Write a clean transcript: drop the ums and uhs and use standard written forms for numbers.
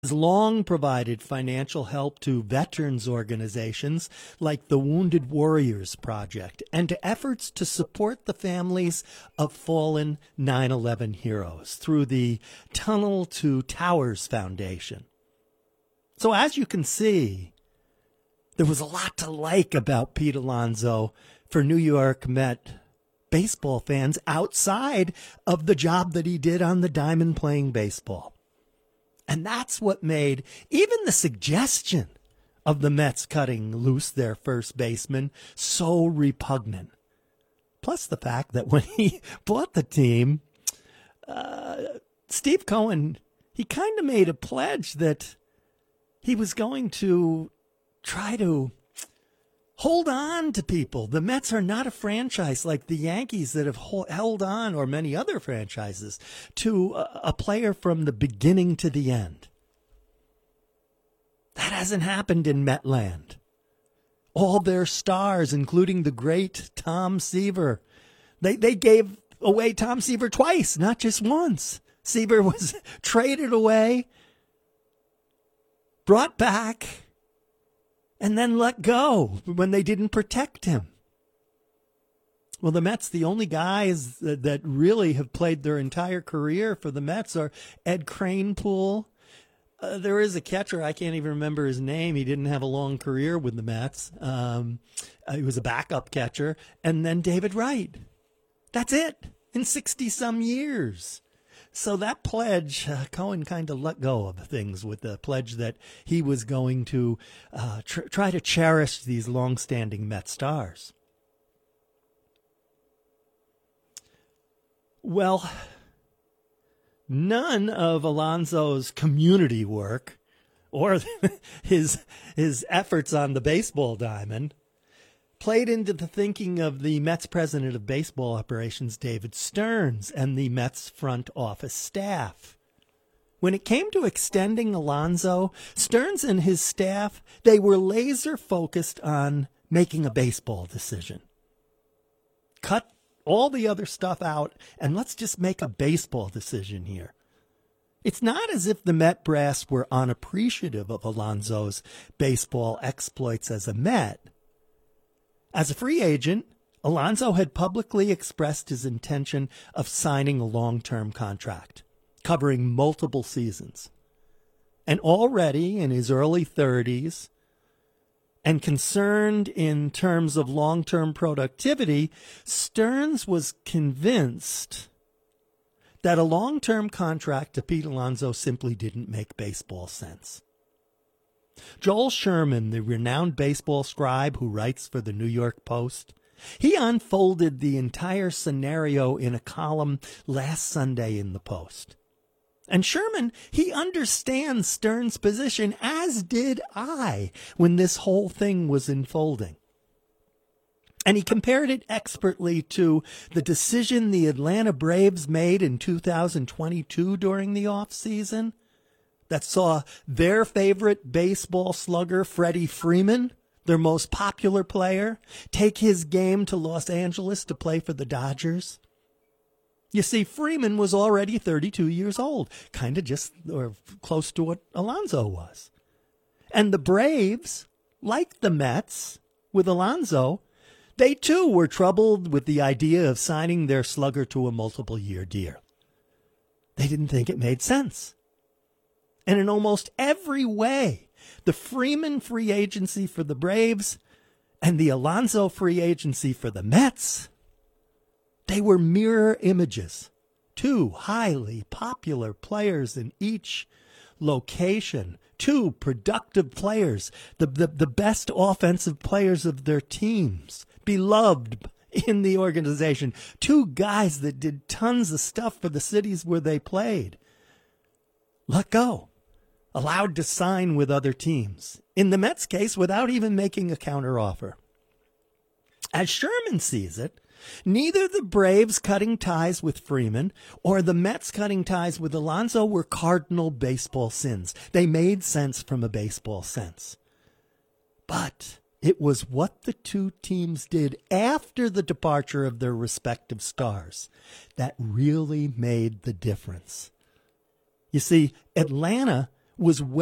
has long provided financial help to veterans organizations like the Wounded Warriors Project and to efforts to support the families of fallen 9/11 heroes through the Tunnel to Towers Foundation. So as you can see, there was a lot to like about Pete Alonso for New York Met baseball fans outside of the job that he did on the diamond playing baseball. And that's what made even the suggestion of the Mets cutting loose their first baseman so repugnant. Plus the fact that when he bought the team, Steve Cohen, he kind of made a pledge that he was going to try to hold on to people. The Mets are not a franchise like the Yankees that have held on, or many other franchises, to a player from the beginning to the end. That hasn't happened in Metland. All their stars, including the great Tom Seaver, they gave away Tom Seaver twice, not just once. Seaver was traded away, brought back, and then let go when they didn't protect him. Well, the Mets, the only guys that really have played their entire career for the Mets are Ed Kranepool. There is a catcher, I can't even remember his name. He didn't have a long career with the Mets. He was a backup catcher. And then David Wright. That's it in 60-some years. So that pledge, Cohen kind of let go of things with the pledge that he was going to try to cherish these long-standing Met stars. Well, none of Alonso's community work or his efforts on the baseball diamond played into the thinking of the Mets president of baseball operations, David Stearns, and the Mets front office staff. When it came to extending Alonso, Stearns and his staff, they were laser focused on making a baseball decision. Cut all the other stuff out and let's just make a baseball decision here. It's not as if the Met brass were unappreciative of Alonso's baseball exploits as a Met. As a free agent, Alonso had publicly expressed his intention of signing a long-term contract, covering multiple seasons. And already in his early 30s, and concerned in terms of long-term productivity, Stearns was convinced that a long-term contract to Pete Alonso simply didn't make baseball sense. Joel Sherman, the renowned baseball scribe who writes for the New York Post, he unfolded the entire scenario in a column last Sunday in the Post. And Sherman, he understands Stearns' position, as did I, when this whole thing was unfolding. And he compared it expertly to the decision the Atlanta Braves made in 2022 during the offseason that saw their favorite baseball slugger, Freddie Freeman, their most popular player, take his game to Los Angeles to play for the Dodgers. You see, Freeman was already 32 years old, kind of just or close to what Alonso was. And the Braves, like the Mets with Alonso, they too were troubled with the idea of signing their slugger to a multiple-year deal. They didn't think it made sense. And in almost every way, the Freeman free agency for the Braves and the Alonso free agency for the Mets, they were mirror images. Two highly popular players in each location, two productive players, the best offensive players of their teams, beloved in the organization, two guys that did tons of stuff for the cities where they played. Let go. Allowed to sign with other teams. In the Mets case, without even making a counteroffer. As Sherman sees it, neither the Braves cutting ties with Freeman or the Mets cutting ties with Alonso were cardinal baseball sins. They made sense from a baseball sense. But it was what the two teams did after the departure of their respective stars that really made the difference. You see, Atlanta was